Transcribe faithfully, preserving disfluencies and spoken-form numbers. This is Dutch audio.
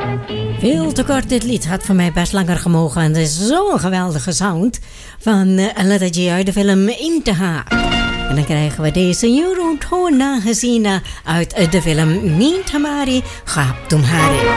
Veel te kort dit lied, had voor mij best langer gemogen. En het is zo'n geweldige sound van uh, Letta G uit de film Intaha. En dan krijgen we deze Eurotona gezien uit de film Niet Hamari Gap Tumhari.